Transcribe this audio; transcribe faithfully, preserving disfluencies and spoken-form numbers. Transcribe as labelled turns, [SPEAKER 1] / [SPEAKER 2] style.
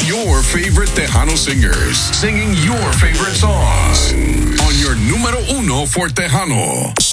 [SPEAKER 1] your favorite Tejano singers singing your favorite songs on your numero uno for Tejano.